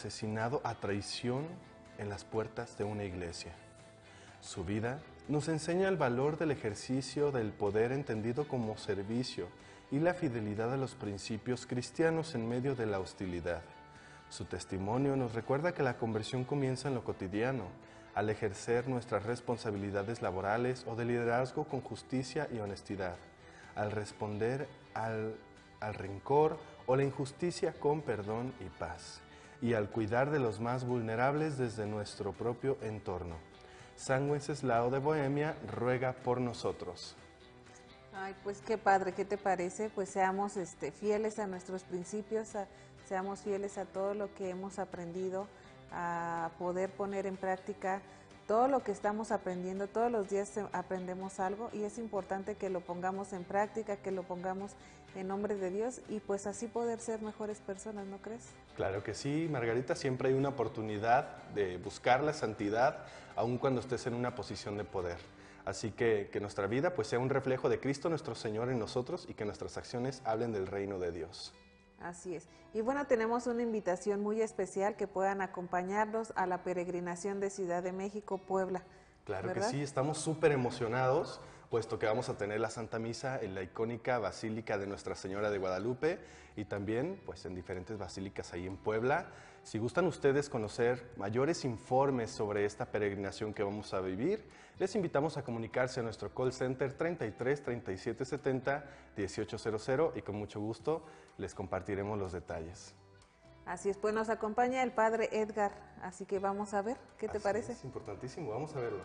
asesinado a traición en las puertas de una iglesia. Su vida nos enseña el valor del ejercicio del poder entendido como servicio y la fidelidad a los principios cristianos en medio de la hostilidad. Su testimonio nos recuerda que la conversión comienza en lo cotidiano, al ejercer nuestras responsabilidades laborales o de liderazgo con justicia y honestidad, al responder al rencor o la injusticia con perdón y paz, y al cuidar de los más vulnerables desde nuestro propio entorno. San Wenceslao de Bohemia ruega por nosotros. Ay, pues qué padre, ¿qué te parece? Pues seamos fieles a nuestros principios, seamos fieles a todo lo que hemos aprendido, a poder poner en práctica todo lo que estamos aprendiendo. Todos los días aprendemos algo y es importante que lo pongamos en práctica, que lo pongamos en nombre de Dios y pues así poder ser mejores personas, ¿no crees? Claro que sí, Margarita, siempre hay una oportunidad de buscar la santidad, aun cuando estés en una posición de poder. Así que nuestra vida pues sea un reflejo de Cristo nuestro Señor en nosotros y que nuestras acciones hablen del reino de Dios. Así es. Y bueno, tenemos una invitación muy especial que puedan acompañarnos a la peregrinación de Ciudad de México, Puebla. Claro ¿verdad? que sí, estamos súper emocionados, puesto que vamos a tener la Santa Misa en la icónica Basílica de Nuestra Señora de Guadalupe y también pues en diferentes basílicas ahí en Puebla. Si gustan ustedes conocer mayores informes sobre esta peregrinación que vamos a vivir, les invitamos a comunicarse a nuestro call center 33 37 70 1800 y con mucho gusto les compartiremos los detalles. Así es, pues nos acompaña el padre Edgar, así que vamos a ver, ¿qué te parece? Es importantísimo, vamos a verlo.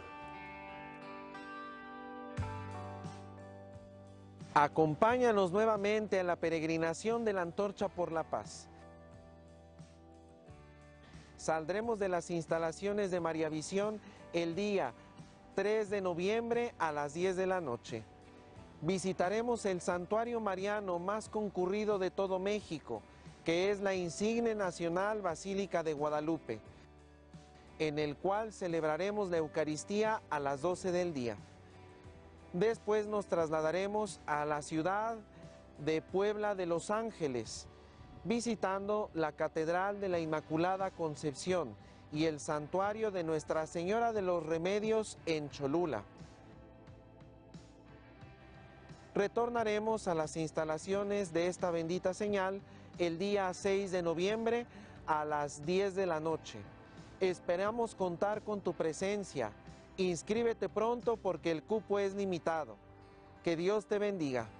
Acompáñanos nuevamente a la peregrinación de la Antorcha por la Paz. Saldremos de las instalaciones de María Visión el día 3 de noviembre a las 10 de la noche. Visitaremos el santuario mariano más concurrido de todo México, que es la insigne nacional Basílica de Guadalupe, en el cual celebraremos la Eucaristía a las 12 del día. Después nos trasladaremos a la ciudad de Puebla de Los Ángeles, visitando la Catedral de la Inmaculada Concepción y el santuario de Nuestra Señora de los Remedios en Cholula. Retornaremos a las instalaciones de esta bendita señal el día 6 de noviembre a las 10 de la noche. Esperamos contar con tu presencia. Inscríbete pronto porque el cupo es limitado. Que Dios te bendiga.